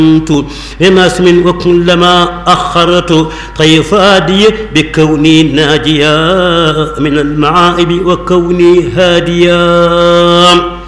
بنسم وكلما أخرت طيفادي بكوني ناجيا من المعائب وكوني هاديا